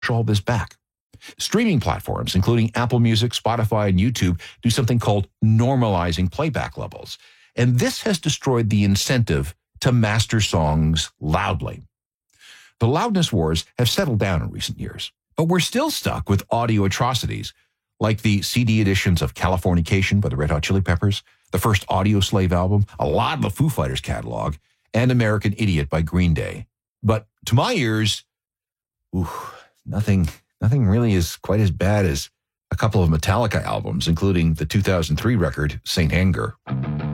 all this back. Streaming platforms, including Apple Music, Spotify, and YouTube, do something called normalizing playback levels. And this has destroyed the incentive to master songs loudly. The loudness wars have settled down in recent years, but we're still stuck with audio atrocities like the CD editions of Californication by the Red Hot Chili Peppers, the first Audio Slave album, a lot of the Foo Fighters catalog, and American Idiot by Green Day. But to my ears, nothing really is quite as bad as a couple of Metallica albums, including the 2003 record, Saint Anger.